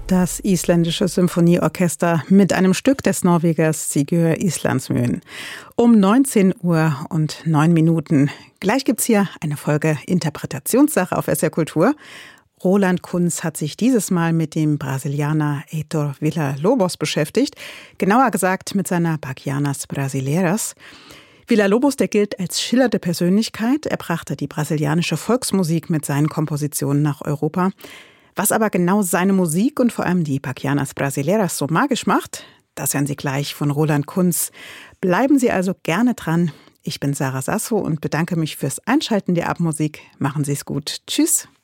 Das isländische Symphonieorchester mit einem Stück des Norwegers Sigurður Íslandsmøen. Um 19:09 Gleich gibt's hier eine Folge Interpretationssache auf SR Kultur. Roland Kunz hat sich dieses Mal mit dem Brasilianer Heitor Villa-Lobos beschäftigt. Genauer gesagt mit seiner Baquianas Brasileiras. Villa-Lobos, der gilt als schillernde Persönlichkeit. Er brachte die brasilianische Volksmusik mit seinen Kompositionen nach Europa. Was aber genau seine Musik und vor allem die Baquianas Brasileiras so magisch macht, das hören Sie gleich von Roland Kunz. Bleiben Sie also gerne dran. Ich bin Sarah Sasso und bedanke mich fürs Einschalten der Abendmusik. Machen Sie es gut. Tschüss.